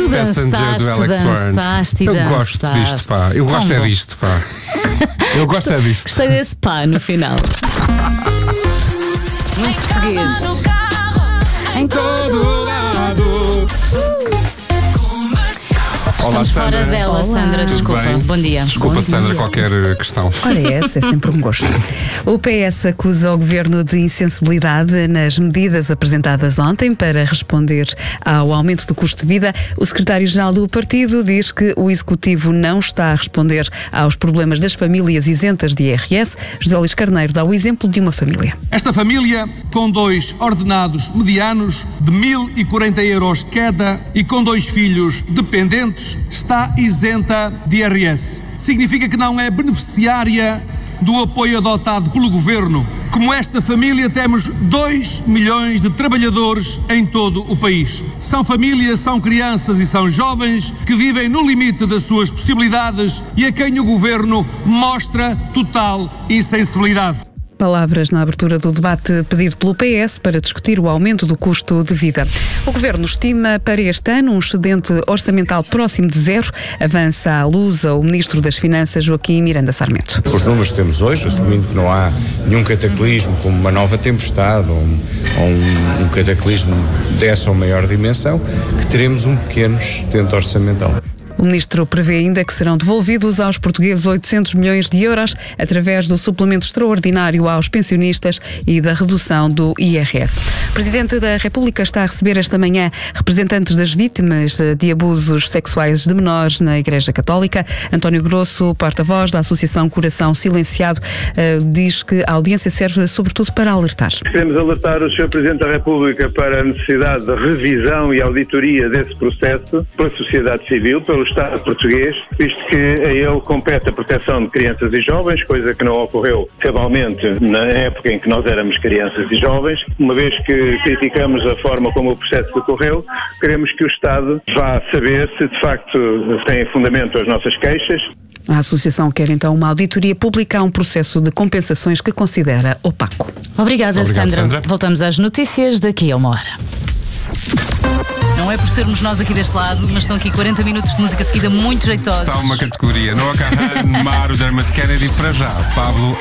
Passenger do Alex Warren. Eu gosto disto, pá. Eu gosto é disto, pá. Eu gosto é disto. Gostei desse pá no final. Muito português. Em todo lado. Olá, Estamos Sandra. fora dela, Olá. Sandra. Tudo Desculpa. bem? Bom dia. Desculpa, Bom Sandra, dia. qualquer questão. Ora, essa é sempre um gosto. O PS acusa o Governo de insensibilidade nas medidas apresentadas ontem para responder ao aumento do custo de vida. O secretário-geral do partido diz que o Executivo não está a responder aos problemas das famílias isentas de IRS. José Luís Carneiro dá o exemplo de uma família. Esta família, com 2 ordenados medianos de 1.040 euros cada e com 2 filhos dependentes, está isenta de IRS. Significa que não é beneficiária do apoio adotado pelo Governo. Como esta família, temos 2 milhões de trabalhadores em todo o país. São famílias, são crianças e são jovens que vivem no limite das suas possibilidades e a quem o Governo mostra total insensibilidade. Palavras na abertura do debate pedido pelo PS para discutir o aumento do custo de vida. O Governo estima para este ano um excedente orçamental próximo de zero. Avança à luz o Ministro das Finanças, Joaquim Miranda Sarmento. Os números que temos hoje, assumindo que não há nenhum cataclismo como uma nova tempestade ou um cataclismo dessa ou maior dimensão, que teremos um pequeno excedente orçamental. O Ministro prevê ainda que serão devolvidos aos portugueses 800 milhões de euros através do suplemento extraordinário aos pensionistas e da redução do IRS. O Presidente da República está a receber esta manhã representantes das vítimas de abusos sexuais de menores na Igreja Católica. António Grosso, porta-voz da Associação Coração Silenciado, diz que a audiência serve sobretudo para alertar. Queremos alertar o Sr. Presidente da República para a necessidade de revisão e auditoria desse processo pela sociedade civil, pelo Estado português, visto que a ele compete a proteção de crianças e jovens, coisa que não ocorreu cabalmente na época em que nós éramos crianças e jovens. Uma vez que criticamos a forma como o processo decorreu, queremos que o Estado vá saber se de facto tem fundamento as nossas queixas. A Associação quer então uma auditoria pública a um processo de compensações que considera opaco. Obrigada, Obrigado, Sandra. Voltamos às notícias daqui a uma hora. Não é por sermos nós aqui deste lado, mas estão aqui 40 minutos de música seguida muito jeitosos. Está uma categoria. Noah Kahan, Maro, Dermot Kennedy, para já. Pablo